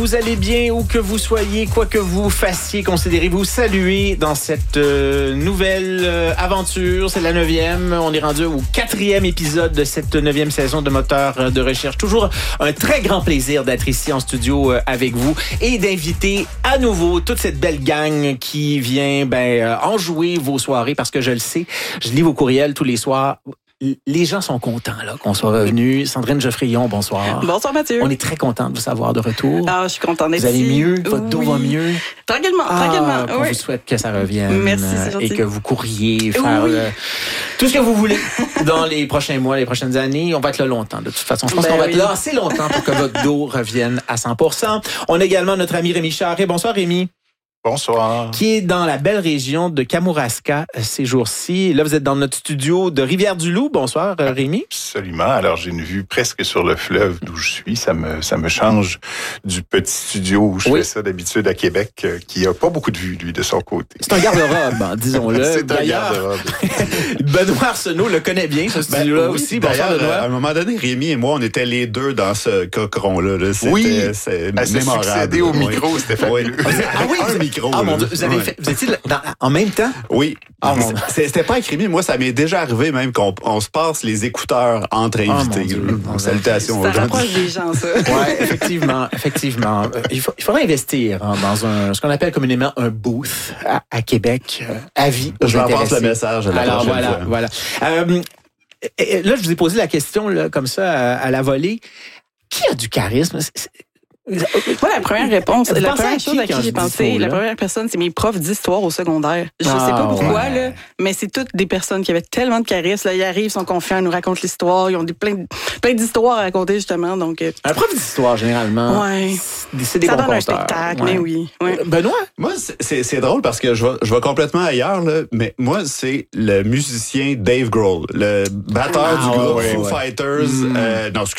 vous allez bien, où que vous soyez, quoi que vous fassiez, considérez-vous saluer dans cette nouvelle aventure. C'est la 9e. On est rendu au 4e épisode de cette 9e saison de Moteur de recherche. Toujours un très grand plaisir d'être ici en studio avec vous et d'inviter à nouveau toute cette belle gang qui vient enjouer vos soirées parce que je le sais, je lis vos courriels tous les soirs. Les gens sont contents là, qu'on soit revenus. Sandrine Geoffrion, bonsoir. Bonsoir Mathieu. On est très contents de vous savoir de retour. Ah, je suis contente d'être ici. Vous allez mieux? Votre dos oui. va mieux? Tranquillement. On vous souhaite que ça revienne. Merci, c'est gentil. Et que vous courriez faire tout ce que vous voulez dans les prochains mois, les prochaines années. On va être là longtemps. De toute façon, je pense qu'on va être là assez longtemps pour que votre dos revienne à 100%. On a également notre ami Rémi Charret. Bonsoir Rémi. Bonsoir. Qui est dans la belle région de Kamouraska ces jours-ci. Là, vous êtes dans notre studio de Rivière-du-Loup. Bonsoir, Rémi. Absolument. Alors, j'ai une vue presque sur le fleuve d'où je suis. Ça me change du petit studio où je fais ça d'habitude à Québec, qui a pas beaucoup de vue, lui, de son côté. C'est un garde-robe, disons-le. C'est un garde-robe. Benoît Arsenault le connaît bien, ce studio-là aussi. Bonsoir, Benoît. À un moment donné, Rémi et moi, on était les deux dans ce cochon-là. Là. C'est mémorable. Succéder au micro, c'était fabuleux. Ah oui, un micro. Ah mon Dieu, vous étiez en même temps? Oui. C'était pas écrit, mais moi, ça m'est déjà arrivé même qu'on se passe les écouteurs entre invités. Salutations. Ça rapproche des gens, ça. Oui, effectivement. Il faudrait investir dans ce qu'on appelle communément un booth à Québec, à vie. Je leur passe le message à la prochaine fois. Voilà. Là, je vous ai posé la question là, comme ça à la volée. Qui a du charisme? Moi, la première réponse, la première chose à qui j'ai pensé, la première personne, c'est mes profs d'histoire au secondaire. Je sais pas pourquoi, là, mais c'est toutes des personnes qui avaient tellement de charisme. Là, ils arrivent, sont confiants, ils nous racontent l'histoire, ils ont plein d'histoires à raconter, justement. Donc, un prof d'histoire, généralement, c'est des bons conteurs. Ça donne un spectacle, mais oui. Benoît? Moi, c'est drôle parce que je vais complètement ailleurs, là, mais moi, c'est le musicien Dave Grohl, le batteur du groupe Foo Fighters. Non,